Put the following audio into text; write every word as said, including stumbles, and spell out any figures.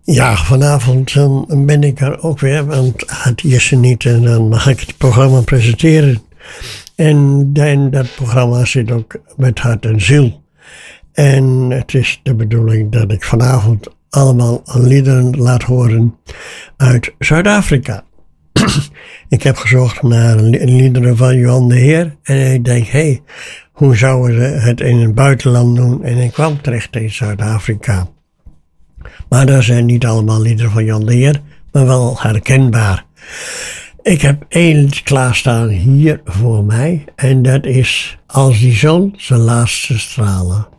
Ja, vanavond dan ben ik er ook weer, want het eerste niet en dan mag ik het programma presenteren. En in dat programma zit ook Met Hart en Ziel. En het is de bedoeling dat ik vanavond allemaal liederen laat horen uit Zuid-Afrika. Ik heb gezocht naar liederen van Johan de Heer en ik denk, hé, hey, hoe zouden ze het in het buitenland doen? En ik kwam terecht in Zuid-Afrika. Maar dat zijn niet allemaal liederen van Jan de Heer, maar wel herkenbaar. Ik heb één lied klaarstaan hier voor mij en dat is Als die zon zijn laatste stralen.